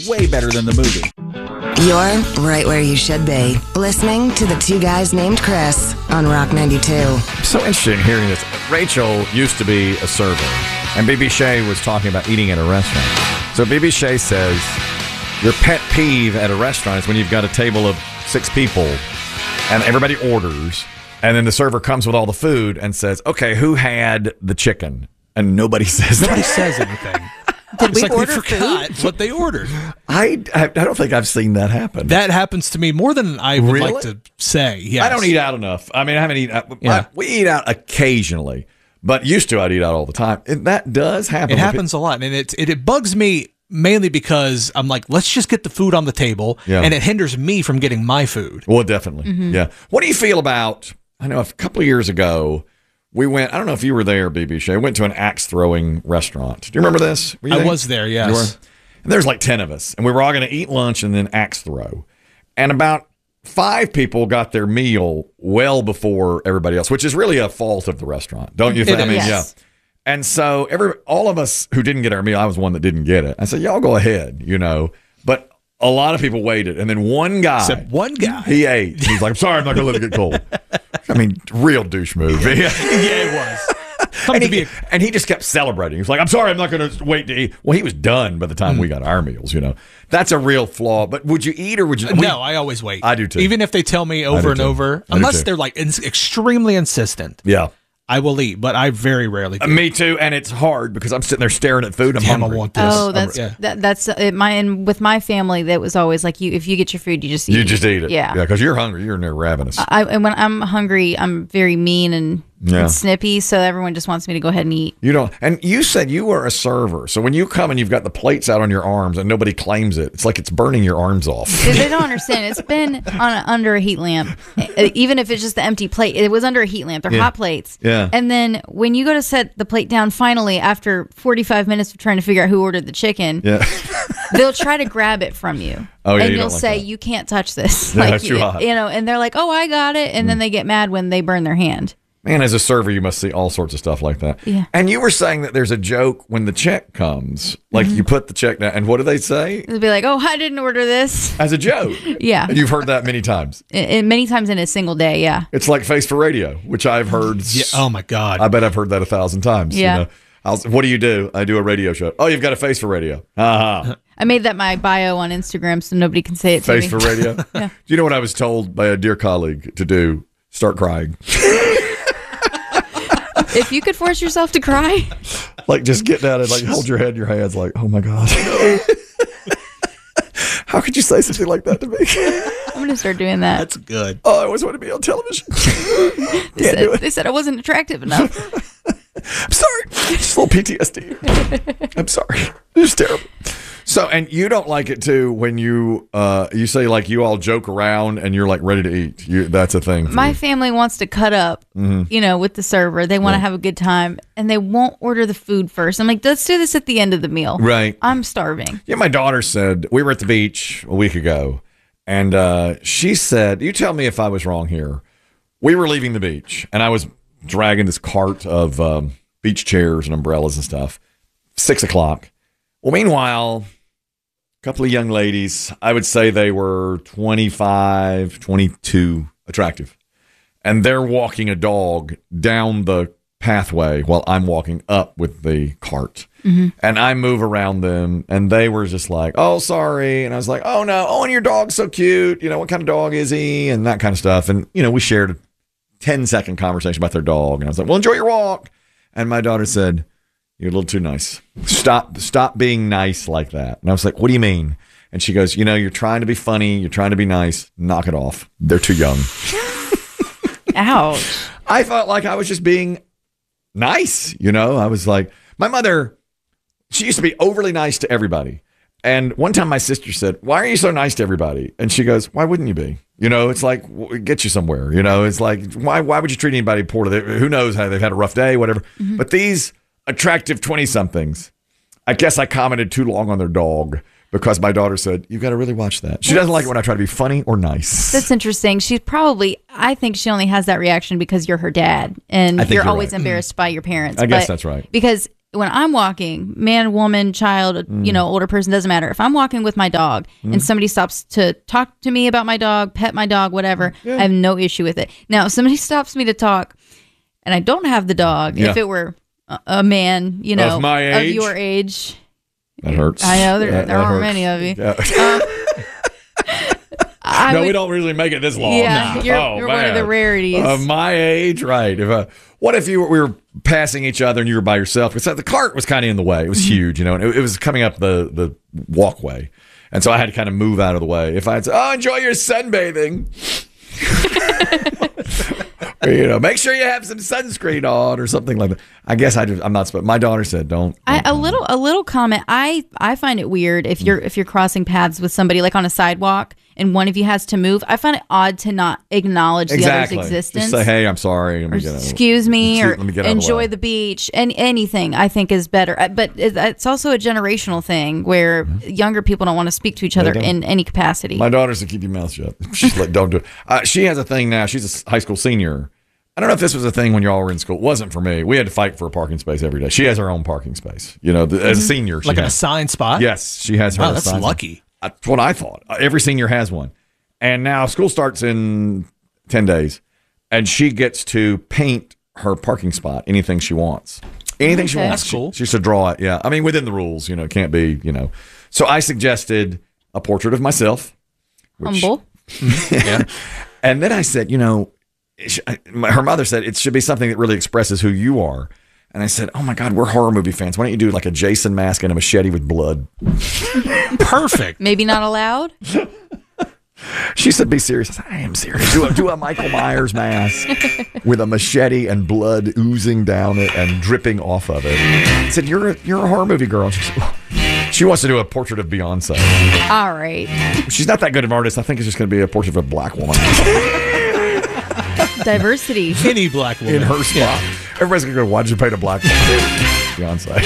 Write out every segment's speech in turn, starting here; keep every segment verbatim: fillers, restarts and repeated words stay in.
way better than the movie. You're right where you should be, listening to the Two Guys Named Chris on Rock ninety-two. So interesting hearing this. Rachel used to be a server, and B B Shea was talking about eating at a restaurant. So B B Shea says your pet peeve at a restaurant is when you've got a table of six people and everybody orders, and then the server comes with all the food and says, okay, who had the chicken? And nobody says Nobody that. says anything. Did It's we like order they forgot food? what they ordered. I, I I don't think I've seen that happen. That happens to me more than I would Really? like to say. Yes. I don't eat out enough. I mean, I haven't eaten out. Yeah. I- we eat out occasionally, but used to I'd eat out all the time. And that does happen. It with happens a lot, and it, it it bugs me mainly because I'm like, let's just get the food on the table, Yeah. and it hinders me from getting my food. Well, definitely. Yeah. What do you feel about, I know a couple of years ago, we went, I don't know if you were there, B B Shea, went to an axe throwing restaurant. Do you remember this? Were you I there? was there, yes. You were? And there's like ten of us, and we were all going to eat lunch and then axe throw. And about five people got their meal well before everybody else, which is really a fault of the restaurant, don't you think? It I mean, is. yeah. And so every all of us who didn't get our meal, I was one that didn't get it. I said, y'all go ahead, you know. But a lot of people waited, and then one guy, Except one guy. he ate. He's like, I'm sorry, I'm not going to let it get cold. I mean, real douche move. yeah, it was. Something And to he, be a- and he just kept celebrating. He was like, I'm sorry, I'm not going to wait to eat. Well, he was done by the time we got our meals, you know. That's a real flaw. But would you eat or would you? we- no, I always wait. I do too. Even if they tell me do over and too. over, I do unless too. they're like ins- extremely insistent, Yeah. I will eat. But I very rarely do. Uh, Me too. And it's hard because I'm sitting there staring at food. I'm Damn, I hungry. want this. Oh, that's Yeah. that, that's it, my and with my family. That was always like you. If you get your food, you just eat. You just eat it. Yeah. Yeah, because you're hungry. You're near ravenous. I and when I'm hungry, I'm very mean and, Yeah. and snippy. So everyone just wants me to go ahead and eat. You don't. And you said you were a server. So when you come and you've got the plates out on your arms and nobody claims it, it's like it's burning your arms off. They they don't understand. It's been on a, under a heat lamp. Uh, Even if it's just the empty plate, it was under a heat lamp. They're Yeah. hot plates. Yeah. And then when you go to set the plate down, finally after forty-five minutes of trying to figure out who ordered the chicken, Yeah. they'll try to grab it from you. Oh, yeah, and you you'll don't like say that. you can't touch this. Yeah, like that's too you, hot. you know, and they're like, "Oh, I got it," and then they get mad when they burn their hand. Man, as a server, you must see all sorts of stuff like that. Yeah. And you were saying that there's a joke when the check comes. Like you put the check down, and what do they say? They'll be like, "Oh, I didn't order this." As a joke. Yeah. And you've heard that many times. And- and many times in a single day. Yeah. It's like Face for Radio, which I've heard. Yeah. Oh my God. I bet I've heard that a thousand times. you Yeah. know. I'll, what do you do? I do a radio show. Oh, you've got a face for radio. Uh-huh. I made that my bio on Instagram so nobody can say it to Face me. for radio. Yeah. Do you know what I was told by a dear colleague to do? Start crying. If you could force yourself to cry, Like just get down and like hold your head in your hands like, oh my God. How could you say something like that to me? I'm going to start doing that. That's good. Oh, I always want to be on television. They Can't do said, it. they said I wasn't attractive enough. I'm sorry. Just a little P T S D. I'm sorry. It's terrible. So, and you don't like it too when you uh you say like you all joke around and you're like ready to eat. You that's a thing. For My you. family wants to cut up, you know, with the server. They want to have a good time, and they won't order the food first. I'm like, let's do this at the end of the meal. Right. I'm starving. Yeah, my daughter said we were at the beach a week ago, and uh, she said, "You tell me if I was wrong here." We were leaving the beach, and I was dragging this cart of um, beach chairs and umbrellas and stuff. Six o'clock. Well, meanwhile, a couple of young ladies, I would say they were twenty-five, twenty-two, attractive, and they're walking a dog down the pathway while I'm walking up with the cart. And I move around them, and they were just like, oh, sorry. And I was like, oh, no. Oh, and your dog's so cute. You know, what kind of dog is he? And that kind of stuff. And, you know, we shared a ten-second conversation about their dog. And I was like, well, enjoy your walk. And my daughter said, you're a little too nice. Stop, stop being nice like that. And I was like, what do you mean? And she goes, you know, you're trying to be funny. You're trying to be nice. Knock it off. They're too young. Ouch. I felt like I was just being nice. You know, I was like, my mother, she used to be overly nice to everybody. And one time my sister said, why are you so nice to everybody? And she goes, why wouldn't you be? You know, it's like, w- get you somewhere. You know, it's like, why why would you treat anybody poorly? They- Who knows how they've had a rough day, whatever. But these attractive twenty-somethings, I guess I commented too long on their dog because my daughter said, you got to really watch that. She doesn't like it when I try to be funny or nice. That's interesting. She's probably, I think she only has that reaction because you're her dad and I think you're you're always right. embarrassed by your parents. I guess But- that's right. Because when I'm walking, man, woman, child, Mm. you know, older person, doesn't matter. If I'm walking with my dog Mm. and somebody stops to talk to me about my dog, pet my dog, whatever, I have no issue with it. Now, if somebody stops me to talk and I don't have the dog, Yeah. if it were a, a man, you know, Of my of age? your age, That hurts. I know there, That- there that aren't hurts. many of you. Yeah. I no, would, we don't usually make it this long. Yeah, No. you're, Oh, you're one of the man. rarities. Of my age, right. If uh, What if you were, we were passing each other and you were by yourself? Because the cart was kind of in the way. It was huge, you know, and it, it was coming up the, the walkway. And so I had to kind of move out of the way. If I had said, oh, enjoy your sunbathing. Or, you know, make sure you have some sunscreen on or something like that. I guess I just, I'm not supposed. My daughter said, "Don't." I, don't a little, a little comment. I, I find it weird if you're, if you're crossing paths with somebody like on a sidewalk and one of you has to move. I find it odd to not acknowledge exactly. the other's existence. Just say, "Hey, I'm sorry." I'm or gonna, excuse me, or let me get out of the enjoy way. the beach, and anything I think is better. Uh, But it- it's also a generational thing where younger people don't want to speak to each other don't. in any capacity. My daughter's to keep your mouth shut. She's like, "Don't do it." Uh, she has a thing now. She's a high school senior. I don't know if this was a thing when y'all were in school. It wasn't for me. We had to fight for a parking space every day. She has her own parking space. You know, the, as a senior, she Like an has. assigned spot? Yes, she has her. Wow, that's assigned spot. lucky. That's what I thought. Uh, Every senior has one. And now school starts in ten days, and she gets to paint her parking spot anything she wants. Anything she Okay. wants. That's cool. She, she should draw it. Yeah. I mean, within the rules, you know, it can't be, you know. So I suggested a portrait of myself. which- Humble. Yeah. And then I said, you know, it sh- I- my- her mother said it should be something that really expresses who you are. And I said, oh my God, we're horror movie fans. Why don't you do like a Jason mask and a machete with blood? Perfect. Maybe not allowed. She said, be serious. I said, I am serious. Do a, do a Michael Myers mask with a machete and blood oozing down it and dripping off of it. I said, you're a, you're a horror movie girl. She, said, she wants to do a portrait of Beyonce. All right. She's not that good of an artist. I think it's just going to be a portrait of a black woman Diversity. Any black woman. in her spot. Everybody's going to go, why did you paint a black woman? Beyonce.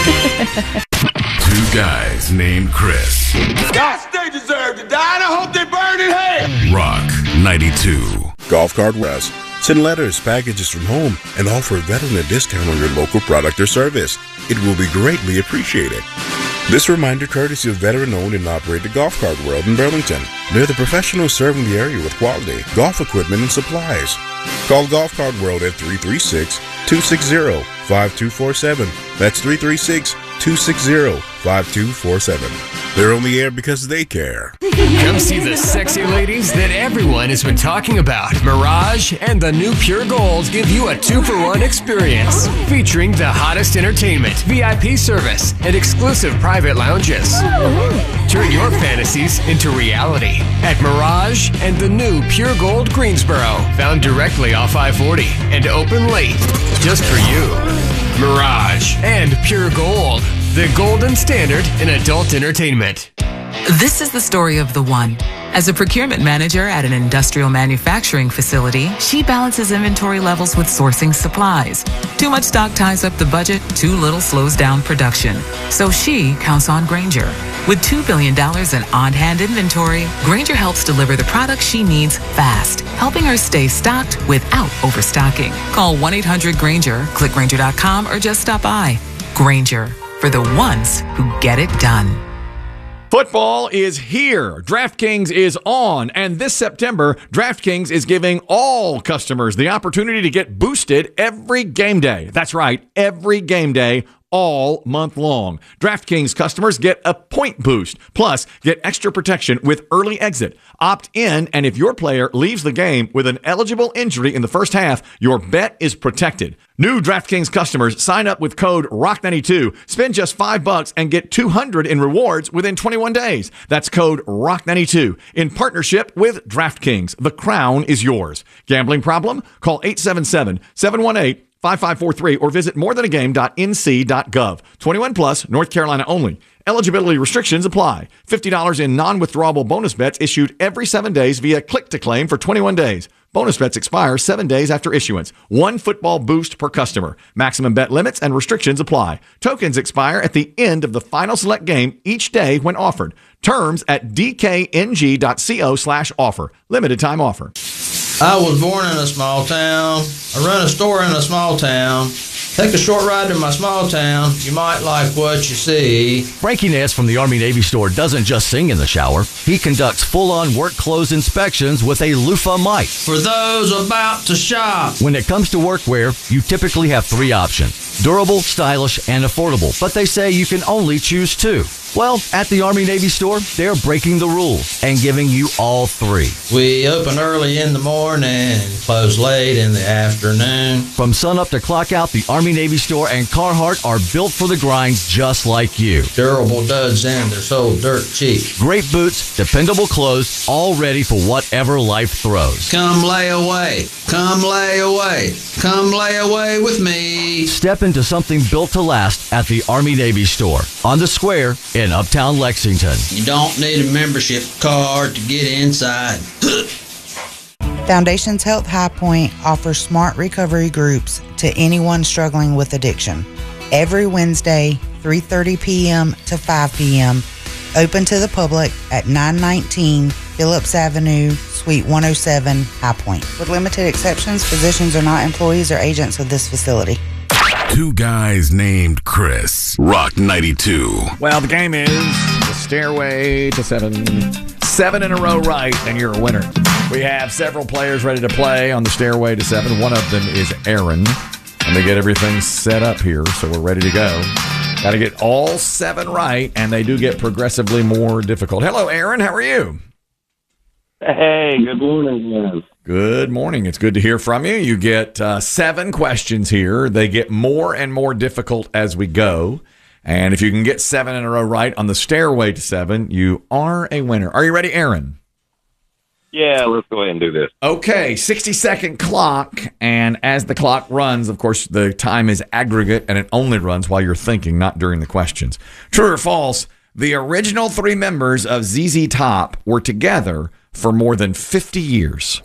Two guys named Chris. Gosh, they deserve to die, and I hope they burn in hell. Rock ninety-two. Golf Cart West. Send letters, packages from home, and offer a veteran a discount on your local product or service. It will be greatly appreciated. This reminder courtesy of veteran-owned and operated Golf Cart World in Burlington. They're the professionals serving the area with quality golf equipment and supplies. Call Golf Cart World at three three six, two six zero, five two four seven. That's three three six, two six zero, five two four seven. They're on the air because they care. Come see the sexy ladies that everyone has been talking about. Mirage and the new Pure Gold give you a two-for-one experience. Featuring the hottest entertainment, V I P service, and exclusive private lounges. Turn your fantasies into reality at Mirage and the new Pure Gold Greensboro. Found directly off I forty and open late. Just for you. Mirage and Pure Gold. The golden standard in adult entertainment. This is the story of the one. As a procurement manager at an industrial manufacturing facility, she balances inventory levels with sourcing supplies. Too much stock ties up the budget, too little slows down production. So she counts on Grainger. With two billion dollars in on-hand inventory, Grainger helps deliver the products she needs fast, helping her stay stocked without overstocking. Call one eight hundred Grainger, click Grainger dot com, or just stop by. Grainger, for the ones who get it done. Football is here. DraftKings is on. And this September, DraftKings is giving all customers the opportunity to get boosted every game day. That's right, every game day, all month long. DraftKings customers get a point boost, plus get extra protection with early exit. Opt in, and if your player leaves the game with an eligible injury in the first half, your bet is protected. New DraftKings customers sign up with code rock ninety-two, spend just five bucks and get two hundred in rewards within twenty-one days. That's code rock ninety-two in partnership with DraftKings. The crown is yours. Gambling problem? Call eight seven seven, seven one eight, five five four three or visit more than a game dot n c dot gov. twenty-one plus, North Carolina only. Eligibility restrictions apply. fifty dollars in non-withdrawable bonus bets issued every seven days via click-to-claim for twenty-one days. Bonus bets expire seven days after issuance. One football boost per customer. Maximum bet limits and restrictions apply. Tokens expire at the end of the final select game each day when offered. Terms at d k n g dot co slash offer. Limited time offer. I was born in a small town. I run a store in a small town. Take a short ride to my small town. You might like what you see. Frankie Ness from the Army Navy store doesn't just sing in the shower. He conducts full-on work clothes inspections with a loofah mic. For those about to shop. When it comes to workwear, you typically have three options. Durable, stylish, and affordable. But they say you can only choose two. Well, at the Army Navy store, they're breaking the rules and giving you all three. We open early in the morning and close late in the afternoon. From sunup to clock out, the Army Navy store and Carhartt are built for the grind just like you. Durable duds and they're sold dirt cheap. Great boots, dependable clothes, all ready for whatever life throws. Come lay away. Come lay away. Come lay away with me. Step into something built to last at the Army Navy store on the square in Uptown Lexington. You don't need a membership card to get inside. Foundations Health High Point offers smart recovery groups to anyone struggling with addiction. Every Wednesday, three thirty p.m. to five p.m., open to the public at nine nineteen Phillips Avenue, Suite one oh seven, High Point. With limited exceptions, physicians are not employees or agents of this facility. Two guys named Chris. Rock ninety-two. Well, the game is the Stairway to Seven. Seven in a row right, and you're a winner. We have several players ready to play on the Stairway to Seven. One of them is Aaron, and they get everything set up here, so we're ready to go. Got to get all seven right, and they do get progressively more difficult. Hello, Aaron. How are you? Hey, good morning, guys. Good morning. It's good to hear from you. You get uh, seven questions here. They get more and more difficult as we go. And if you can get seven in a row right on the Stairway to Seven, you are a winner. Are you ready, Aaron? Yeah, let's go ahead and do this. Okay, sixty-second clock. And as the clock runs, of course, the time is aggregate, and it only runs while you're thinking, not during the questions. True or false, the original three members of Z Z Top were together for more than fifty years.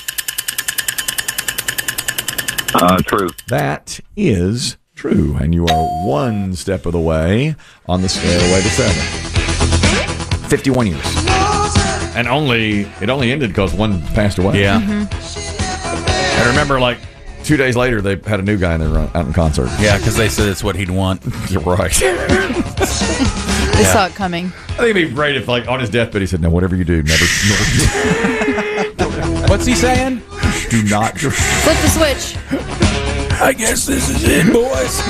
Uh, true. That is true, and you are one step of the way on the Stairway to Seven. fifty-one years. And only it only ended because one passed away. Yeah. Mm-hmm. And remember, like, two days later, they had a new guy in there out in concert. Yeah, because they said it's what he'd want. You're right. They Yeah. saw it coming. I think it'd be great if, like, on his deathbed, he said, no, whatever you do, never, never. What's he saying? Do not. Flip the switch. I guess this is it, boys.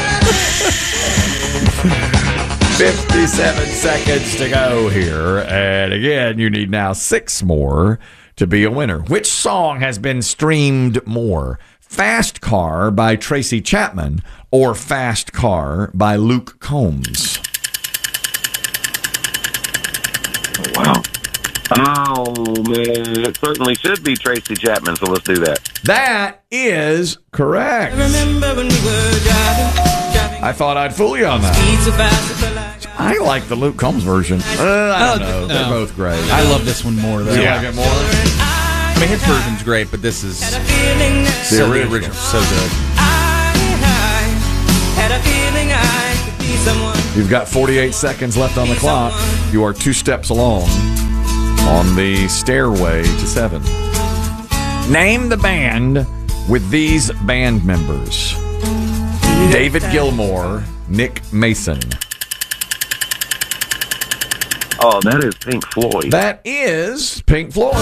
fifty-seven seconds to go here. And again, you need now six more to be a winner. Which song has been streamed more? Fast Car by Tracy Chapman or Fast Car by Luke Combs? Wow. Oh, man. It certainly should be Tracy Chapman, so let's do that. That is correct. Remember when we were driving, driving. I thought I'd fool you on that. Speed so fast, it felt like I like the Luke Combs version. Uh, I don't know. They're no. both great. I love this one more, though. Do you like it more? I mean, his version's great, but this is had a feeling that The so original. the original, so good. I, I had a feeling I could be someone. You've got forty-eight seconds left on the clock. You are two steps along on the Stairway to Seven. Name the band with these band members: David Gilmour, Nick Mason. Oh, that is Pink Floyd. That is Pink Floyd.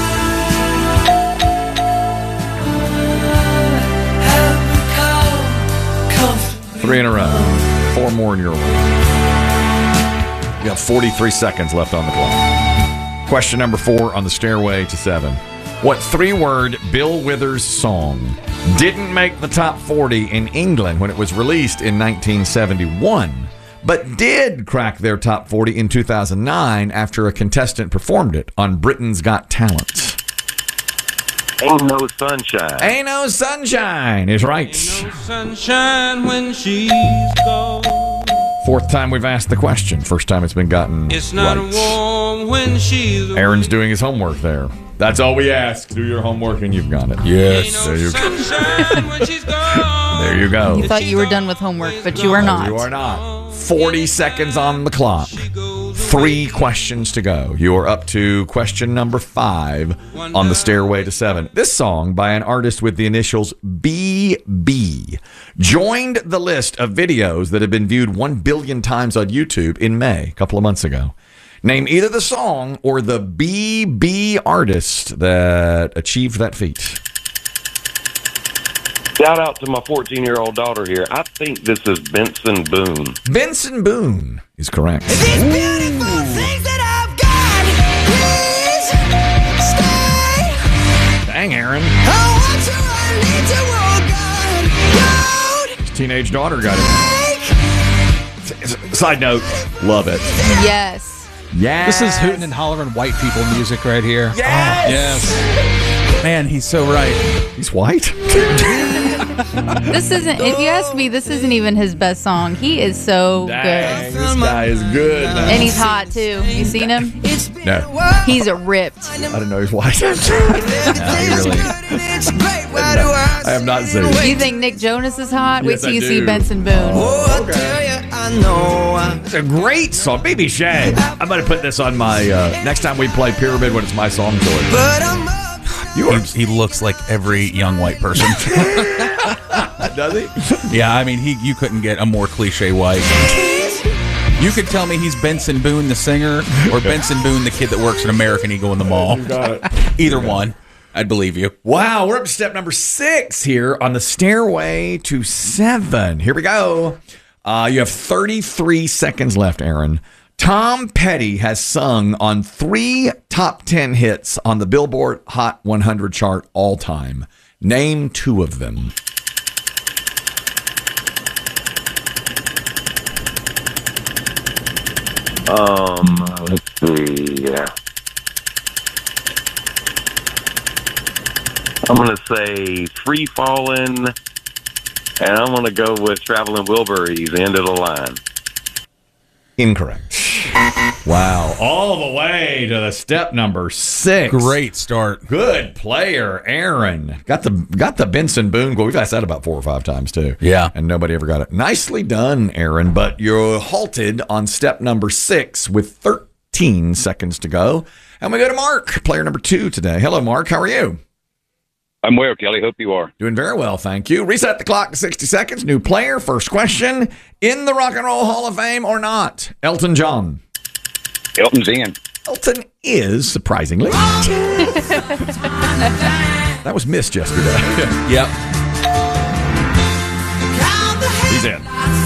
Three in a row. Four more in your way. You have forty-three seconds left on the clock. Question number four on the Stairway to Seven. What three-word Bill Withers song didn't make the top forty in England when it was released in nineteen seventy-one, but did crack their top forty in two thousand nine after a contestant performed it on Britain's Got Talent? Ain't No Sunshine. Ain't No Sunshine is right. Ain't no sunshine when she's gone. Fourth time we've asked the question. First time it's been gotten It's not right. warm when she's away. Aaron's doing his homework there. That's all we ask. Do your homework and you've got it. Ain't Yes. no There you go. sunshine when she's gone. There you go. You thought you were done with homework, but you are not. You are not. forty seconds on the clock. Three questions to go. You are up to question number five on the Stairway to Seven. This song by an artist with the initials B B joined the list of videos that have been viewed one billion times on YouTube in May, a couple of months ago. Name either the song or the B B artist that achieved that feat. Shout out to my fourteen-year-old daughter here. I think this is Benson Boone. Benson Boone is correct. These beautiful things that I've got, please stay. Dang, Aaron. I want to, I need to walk out. His teenage daughter got it. Side note, love it. Yes. Yeah. This is hooting and hollering white people music right here. Yes. Oh, yes. Man, he's so right. He's white? This isn't, if you ask me, this isn't even his best song. He is so Dang, good. this guy is good, man. And he's hot, too. You seen him? No. He's a ripped. I didn't know he was white. No, he really. I have not seen it. You think Nick Jonas is hot? Wait Yes, till I you do. see Benson Boone. It's a great song. Baby Shay. I'm going to put this on my, uh, next time we play Pyramid when it's my song choice. You are, he, he looks like every young white person. Does he? Yeah, I mean, he you couldn't get a more cliche white. You could tell me he's Benson Boone, the singer, or Benson Boone, the kid that works at American Eagle in the mall. You got it. Either one. I'd believe you. Wow, we're up to step number six here on the Stairway to Seven. Here we go. Uh, you have thirty-three seconds left, Aaron. Tom Petty has sung on three top ten hits on the Billboard Hot one hundred chart all time. Name two of them. Um, let's see. Yeah. I'm going to say Free Fallin', and I'm going to go with Traveling Wilburys, End of the Line. Incorrect. Wow. All the way to the step number six. Great start. Good player, Aaron. Got the got the Benson Boone goal. We've asked that about four or five times, too. Yeah. And nobody ever got it. Nicely done, Aaron, but you're halted on step number six with thirteen seconds to go. And we go to Mark, player number two today. Hello, Mark. How are you? I'm well, Kelly. Hope you are. Doing very well, thank you. Reset the clock to sixty seconds. New player. First question. In the Rock and Roll Hall of Fame or not? Elton John. Elton's in. Elton is, surprisingly. That was missed yesterday. Yep. He's in.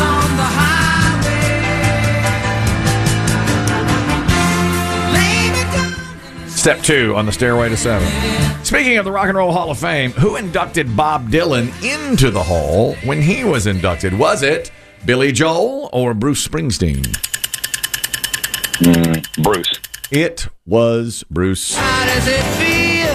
Step two on the Stairway to Seven. Speaking of the Rock and Roll Hall of Fame, who inducted Bob Dylan into the hall when he was inducted? Was it Billy Joel or Bruce Springsteen? Mm, Bruce. It was Bruce. How does it feel?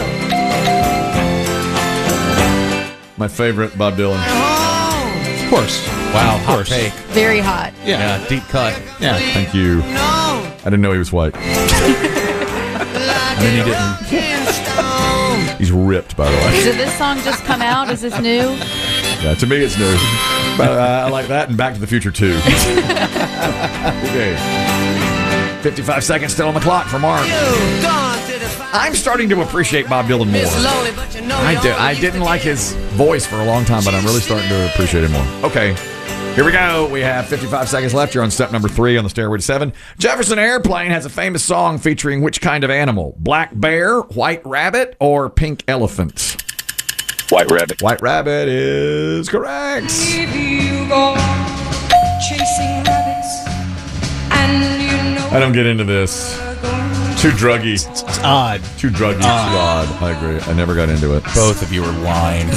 My favorite Bob Dylan. Of course. Wow, Of course. hot take. Very hot. Yeah. Yeah, deep cut. Yeah. Thank you. I didn't know he was white. And then he didn't. He's ripped, by the way. Did this song just come out? Is this new? Yeah, to me it's new. But uh, I like that and Back to the Future too. Okay. fifty-five seconds still on the clock for Mark. I'm starting to appreciate Bob Dylan more. I, do, I didn't like his voice for a long time, but I'm really starting to appreciate it more. Okay. Here we go. We have fifty-five seconds left. You're on step number three on the Stairway to Seven. Jefferson Airplane has a famous song featuring which kind of animal? Black bear, white rabbit, or pink elephant? White rabbit. White rabbit is correct. If you go chasing rabbits and you know I don't get into this. Too druggy. It's odd. Too druggy. Too odd. I agree. I never got into it. Both of you are lying.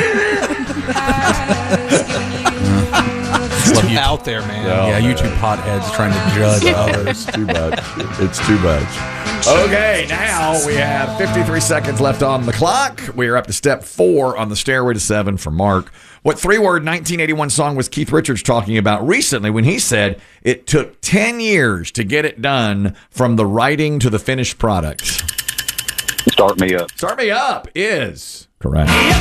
It's too out there, man. Yeah, yeah, man. you two potheads trying to judge others. It's too much. It's too much. Okay, now we have fifty-three seconds left on the clock. We are up to step four on the Stairway to Seven for Mark. What three-word nineteen eighty-one song was Keith Richards talking about recently when he said it took ten years to get it done from the writing to the finished product? Start Me Up. Start Me Up is correct. If